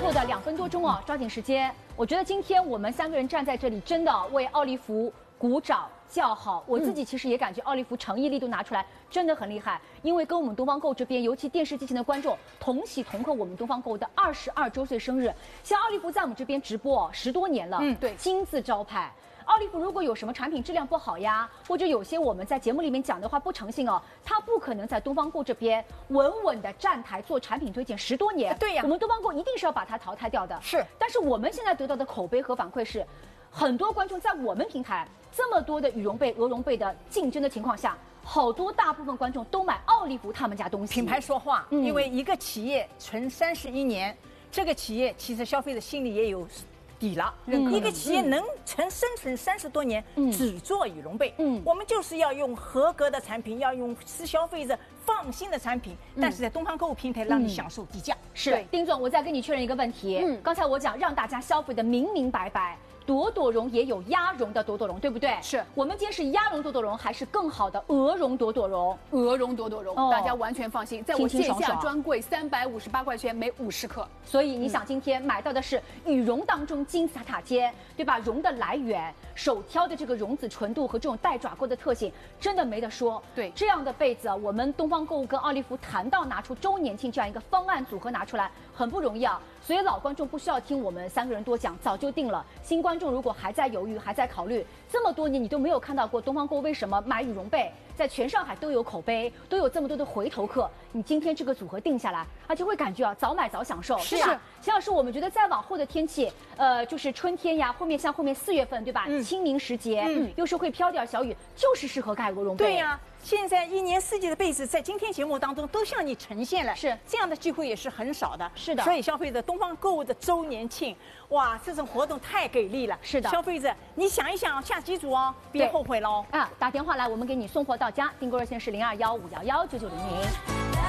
后的2分多钟啊，抓紧时间。我觉得今天我们3个人站在这里，真的为奥利弗鼓掌叫好。我自己其实也感觉奥利弗诚意力度拿出来真的很厉害，因为跟我们东方购这边，尤其电视机前的观众同喜同贺我们东方购的22周岁生日。像奥利弗在我们这边直播10多年了， 对， 金字招牌。奥利弗如果有什么产品质量不好呀，或者有些我们在节目里面讲的话不诚信哦，他不可能在东方购这边稳稳的站台做产品推荐10多年。 对呀， 我们东方购一定是要把它淘汰掉的。 是， 但是我们现在得到的口碑和反馈是，很多观众在我们平台这么多的羽绒被、鹅绒被的竞争的情况下，大部分观众都买奥利弗他们家东西。 品牌说话，因为一个企业存31年，这个企业其实消费者心里也有底了。一个企业能生存30多年，只做羽绒被，我们就是要用合格的产品，要用使消费者放心的产品，但是在东方购物平台让你享受低价。 是，丁总，我再跟你确认一个问题。刚才我讲让大家消费的明明白白。朵朵绒也有鸭绒的朵朵绒，对不对？ 是我们今天是鸭绒朵朵绒，还是更好的鹅绒朵朵绒？ 鹅绒朵朵绒，大家完全放心，在我线下专柜358块钱每50克。 所以你想今天买到的是羽绒当中金字塔尖，对吧？绒的来源，手挑的这个绒子纯度和这种带爪钩的特性，真的没得说。 对， 这样的被子，我们东方购物跟奥利弗谈到拿出周年庆这样一个方案组合拿出来，很不容易啊。所以老观众不需要听我们3个人多讲，早就定了。新观众如果还在犹豫，还在考虑，这么多年你都没有看到过东方购为什么买羽绒被在全上海都有口碑，都有这么多的回头客。你今天这个组合定下来，而且会感觉啊，早买早享受。 是啊，秦老师，我们觉得再往后的天气，就是春天呀，后面4月份，对吧？清明时节，又是会飘点小雨，就是适合盖鹅绒被。 对呀。现在1年4季的被子，在今天节目当中都向你呈现了， 是这样的机会也是很少的， 是的。 所以消费者东方购物的周年庆，哇，这种活动太给力了， 是的。 消费者，你想一想，下机组哦，别后悔喽。 打电话来，我们给你送货到家，订购热线是0215119900。